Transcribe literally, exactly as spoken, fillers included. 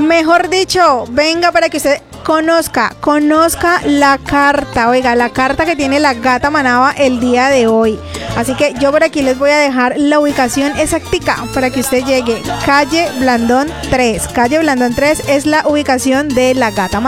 Mejor dicho, venga para que usted conozca, conozca la carta, oiga, la carta que tiene la gata Manaba el día de hoy. Así que yo por aquí les voy a dejar la ubicación exactica para que usted llegue. Calle Blandón tres. Calle Blandón tres es la ubicación de la gata Manaba.